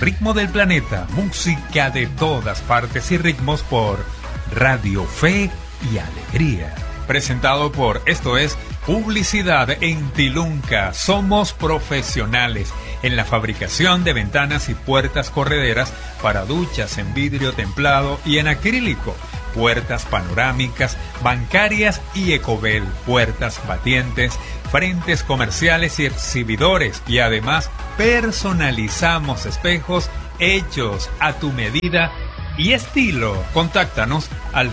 ritmo del planeta, música de todas partes y ritmos por Radio Fe y Alegría. Presentado por Esto es Publicidad en Tilunca. Somos profesionales en la fabricación de ventanas y puertas correderas para duchas en vidrio templado y en acrílico, puertas panorámicas, bancarias y Ecobel, puertas batientes, frentes comerciales y exhibidores, y además personalizamos espejos hechos a tu medida y estilo. Contáctanos al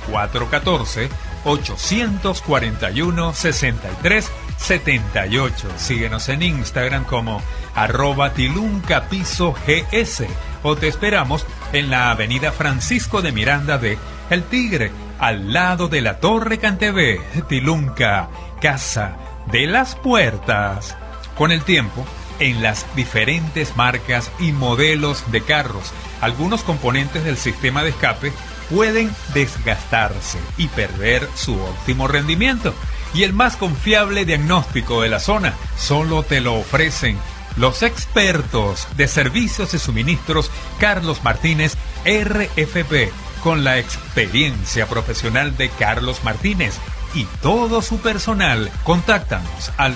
0414-841-6378. Síguenos en Instagram como @tiluncapisogs o te esperamos en la avenida Francisco de Miranda de El Tigre, al lado de la Torre Cantebé. Tilunca, casa de las puertas. Con el tiempo, en las diferentes marcas y modelos de carros, algunos componentes del sistema de escape pueden desgastarse y perder su óptimo rendimiento. Y el más confiable diagnóstico de la zona solo te lo ofrecen los expertos de servicios y suministros Carlos Martínez RFP, con la experiencia profesional de Carlos Martínez y todo su personal. Contáctanos al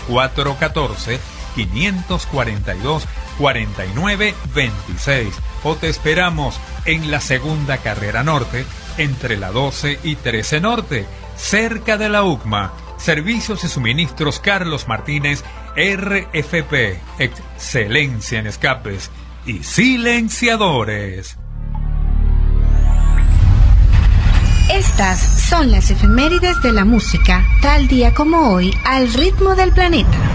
0414-542-4926 o te esperamos en la segunda carrera norte, entre la 12 y 13 norte, cerca de la UCMA. Servicios y suministros Carlos Martínez RFP, excelencia en escapes y silenciadores. Estas son las efemérides de la música, tal día como hoy, al ritmo del planeta.